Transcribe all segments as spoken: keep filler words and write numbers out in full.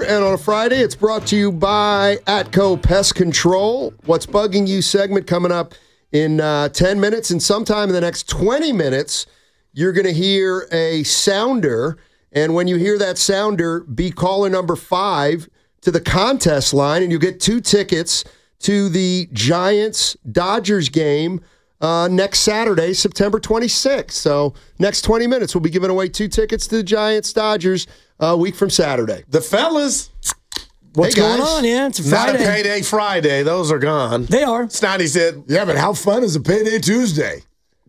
and on a Friday, it's brought to you by Atco Pest Control. What's Bugging You segment coming up in uh, ten minutes, and sometime in the next twenty minutes, you're going to hear a sounder, and when you hear that sounder, be caller number five to the contest line, and you get two tickets to the Giants-Dodgers game uh, next Saturday, September twenty-sixth. So next twenty minutes, we'll be giving away two tickets to the Giants-Dodgers a week from Saturday. The fellas. What's hey going on? Yeah, it's a Friday. Not a payday Friday. Those are gone. They are. Snotty said, yeah, but how fun is a payday Tuesday?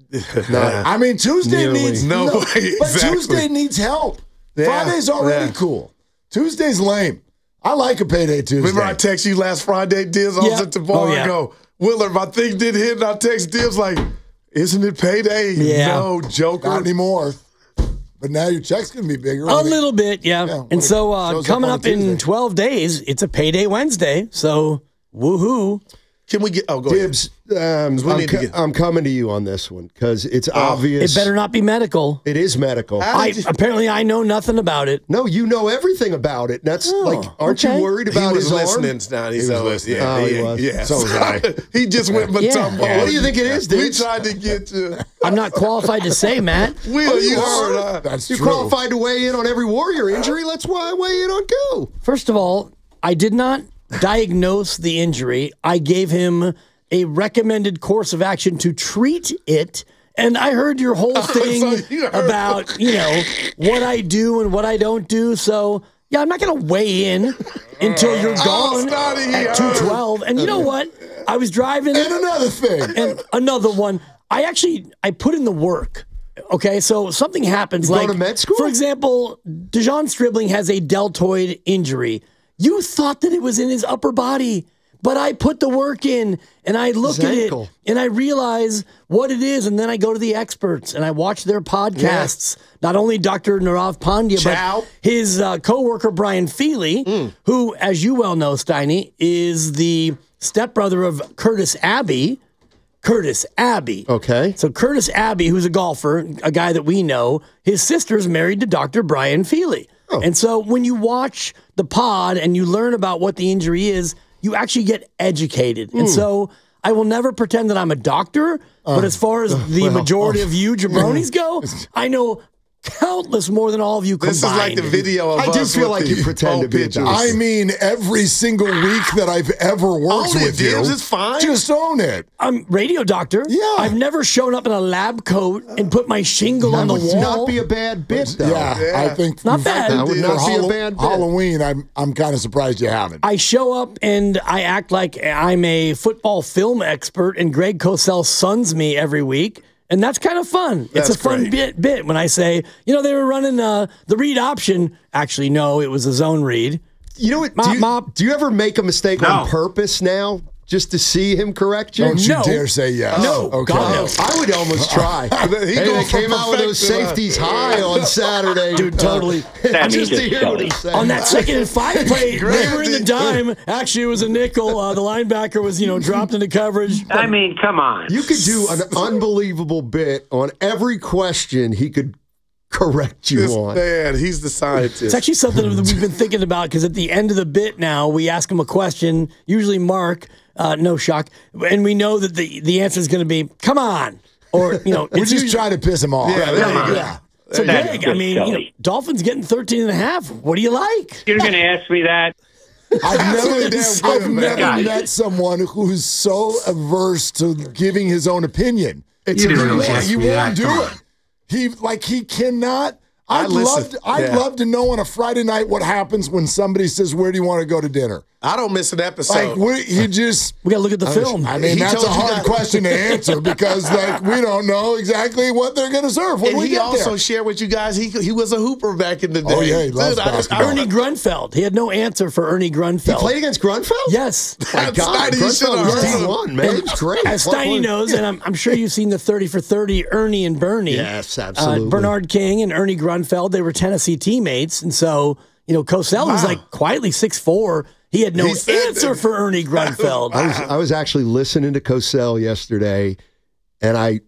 no. I mean, Tuesday Nearly. needs No no, way, but exactly. Tuesday needs help. Yeah, Friday's already yeah. cool. Tuesday's lame. I like a payday Tuesday. Remember I text you last Friday, Diz? I was Yeah. at the bar Oh, yeah. and go, Willard, my thing did hit, and I text Diz like, isn't it payday? Yeah. No, joker. Not anymore. But now your check's going to be bigger. A I mean, little bit, yeah. Yeah, when and it so uh, shows up coming on up, a in Tuesday. twelve days, it's a payday Wednesday. So woohoo! Can we get, oh, go ahead. Dibs, um, We I'm, need to co- get- I'm coming to you on this one because it's obvious. It better not be medical. It is medical. How I did you- apparently I know nothing about it. No, you know everything about it. That's Oh, like, aren't okay. you worried He about was his listening, arm? Snotty. He was so, listening. Yeah, Oh, he yeah, was. Yeah. So was I. He just went Yeah. Matumbo. Yeah. What do you think it is, We Dibs? tried to get you. I'm not qualified to say, Matt. Will, Oh, you you heard, are? huh? That's You're true. qualified to weigh in on every Warrior injury. Let's why weigh in on Goo. First of all, I did not diagnose the injury. I gave him a recommended course of action to treat it. And I heard your whole thing So you heard- about, you know, what I do and what I don't do. So, yeah, I'm not going to weigh in until you're Oh, gone Snotty, he at heard. two twelve. And you know what? I was driving. And another thing. And another one. I actually I put in the work. Okay, so something happens. You go like to med school? For example, Dejon Stribling has a deltoid injury. You thought that it was in his upper body, but I put the work in and I look His at ankle. it and I realize what it is, and then I go to the experts and I watch their podcasts. Not only Doctor Nirav Pandya, Ciao. but his uh, coworker Brian Feely, Mm. who, as you well know, Steiny, is the stepbrother of Curtis Abbey. Curtis Abbey. Okay. So Curtis Abbey, who's a golfer, a guy that we know, his sister's married to Doctor Brian Feely. Oh. And so when you watch the pod and you learn about what the injury is, you actually get educated. Hmm. And so I will never pretend that I'm a doctor, but as far as the majority of you jabronis go, I know countless more than all of you combined. This is like the video of I do us feel with like the you pretend to old be a pictures. doctor. I mean, every single week that I've ever worked Own it, with you, Dibs, it's fine. just own it. I'm radio doctor. Yeah. I've never shown up in a lab coat and put my shingle on the Would wall. not be a bad bit, though. Yeah, Yeah. I think Not for bad. That would not be a Hallow- bad bit. Halloween, I'm I'm kind of surprised you haven't. I show up and I act like I'm a football film expert, and Greg Cosell suns me every week. And that's kind of fun. That's it's a fun great. bit bit when I say, you know, they were running uh, the read option. Actually, no, it was a zone read. You know what? Mop, do, you, mop. do you ever make a mistake No. on purpose now just to see him correct you? Don't you No. dare say yes. No. Okay. God, no. I would almost try. He hey, going they for came out with those perfecto, huh? safeties high on Saturday. Dude, totally. That's just to just hear what silly. he said. On that second and five play, Greg they were in the did- dime. Actually, it was a nickel. Uh, the linebacker was, you know, dropped into coverage. I mean, come on. You could do an unbelievable bit on every question he could correct you This on. man, he's the scientist. It's actually something that we've been thinking about because at the end of the bit now, we ask him a question, usually Mark, uh, no shock, and we know that the, the answer is going to be, come on. Or, you know, We're it's just usually- trying to piss him off. Yeah, there Come you on. go. Yeah. So, That's Greg, I just mean, you know, silly. Dolphins getting thirteen and a half. What do you like? You're going to ask me that? I've really never, damn good, I've man. never Guys. met someone who's so averse to giving his own opinion. It's You a- didn't He really won't, ask he me won't that. do Come it. He like he cannot. I I'd listen. love. To, I'd Yeah. love to know on a Friday night what happens when somebody says, "Where do you want to go to dinner?" I don't miss an episode. Like we, he just. We got to look at the film. I mean, He that's told a you hard that- question to answer because like we don't know exactly what they're going to serve when and we he get also there. shared with you guys he he was a hooper back in the day. Oh, yeah, he loves Dude, I- I- basketball. Ernie Grunfeld. He had no answer for Ernie He Grunfeld. played against Grunfeld? Yes. My That's God, not- he Grunfeld should've was heard D him. one, man. He was great. As What Steiny one? knows, and I'm, I'm sure you've seen the thirty for thirty, Ernie and Bernie. Yes, Uh, absolutely. Bernard King and Ernie Grunfeld, they were Tennessee teammates. And so, you know, Cosell was Wow. like quietly six foot four. He had no He said answer that- for Ernie Grunfeld. I was I was actually listening to Cosell yesterday, and I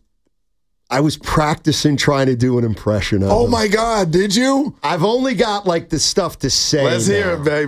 I was practicing trying to do an impression of Oh him. my God! Did you? I've only got like the stuff to say. Let's hear now. it, baby.